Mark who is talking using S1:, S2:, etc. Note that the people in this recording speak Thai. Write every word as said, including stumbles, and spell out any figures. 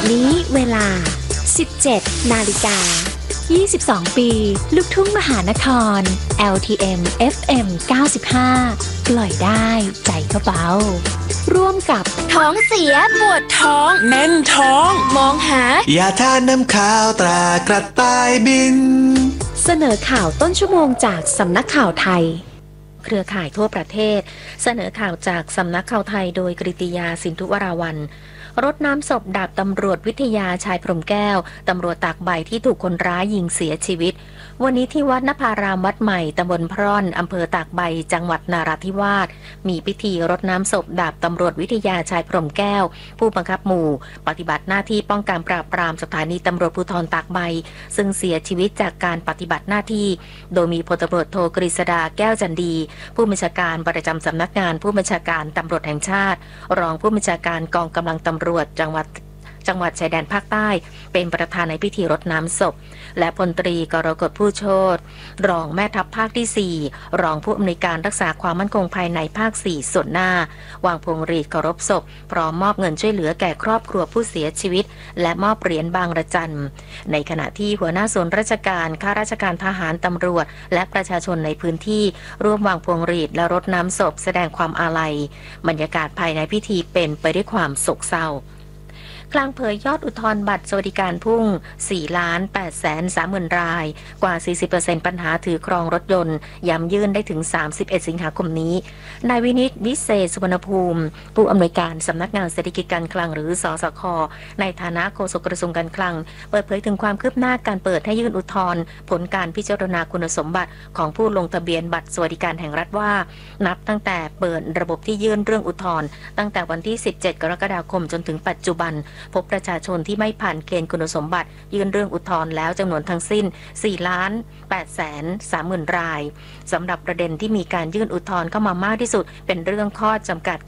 S1: นี้เวลา สิบเจ็ด นาฬิกา ยี่สิบสอง ปี ลูกทุ่งมหานคร แอล ที เอ็ม เอฟ เอ็ม เก้าสิบห้า ปล่อยได้ใจก็เบาร่วมกับ
S2: ท้องเสียปวดท้องแน่นท้องมองหาย
S3: าทาน้ำข้าวตรากระต่ายบิน
S1: เสนอข่าวต้นชั่วโมงจากสำนักข่าวไทยเครือข่ายทั่วประเทศเสนอข่าวจากสำนักข่าวไทยโดยกฤติยาสินธุวราวัลย์รดน้ำศพดาบตำรวจวิทยาชายพรหมแก้วตำรวจตากใบที่ถูกคนร้ายยิงเสียชีวิตวันนี้ที่วัดนภารามวัดใหม่ตำบลพร่อนอำเภอตากใบจังหวัดนราธิวาสมีพิธีรดน้ำศพดาบตำรวจวิทยาชายพรหมแก้วผู้บังคับหมู่ปฏิบัติหน้าที่ป้องกันปราบปรามสถานีตำรวจภูธรตากใบซึ่งเสียชีวิตจากการปฏิบัติหน้าที่โดยมีพลตำรวจโทกฤษดาแก้วจันดีผู้บัญชาการประจำสำนักงานผู้บัญชาการตำรวจแห่งชาติรองผู้บัญชาการกองกำลังตำรวจจังหวัดจังหวัดชายแดนภาคใต้เป็นประธานในพิธีรดน้ำศพและพลตรีกรกฎผู้โชติรองแม่ทัพภาคที่สี่รองผู้อำนวยการรักษาความมั่นคงภายในภาคสี่ส่วนหน้าวางพวงหรีดเคารพศพพร้อมมอบเงินช่วยเหลือแก่ครอบครัวผู้เสียชีวิตและมอบเหรียญบางระจันในขณะที่หัวหน้าส่วนราชการข้าราชการทหารตำรวจและประชาชนในพื้นที่ร่วมวางพวงหรีดและรดน้ำศพแสดงความอาลัยบรรยากาศภายในพิธีเป็นไปด้วยความโศกเศร้ากลางเผยยอดอุทธรณ์บัตรสวัสดิการพุ่ง สี่ล้านแปดแสนสามหมื่น รายกว่า สี่สิบเปอร์เซ็นต์ ปัญหาถือครองรถยนต์ย้ำยื่นได้ถึง สามสิบเอ็ด สิงหาคมนี้นายวินิตวิเศษสุวรรณภูมิผู้อำนวยการสำนักงานเศรษฐกิจการคลังหรือสสคในฐานะโฆษกกระทรวงการคลังเปิดเผยถึงความคืบหน้าการเปิดให้ยื่นอุทธรณ์ผลการพิจารณาคุณสมบัติของผู้ลงทะเบียนบัตรสวัสดิการแห่งรัฐว่านับตั้งแต่เปิดระบบที่ยื่นเรื่องอุทธรณ์ตั้งแต่วันที่สิบเจ็ดกรกฎาคมจนถึงปัจจุบันพบประชาชนที่ไม่ผ่านเกณฑ์คุณสมบัติยื่นเรื่องอุทธรณ์แล้วจำนวนทั้งสิ้น สี่ล้านแปดแสนสามหมื่น รายสำหรับประเด็นที่มีการยื่นอุทธรณ์เข้ามามากที่สุดเป็นเรื่องข้อจำกัด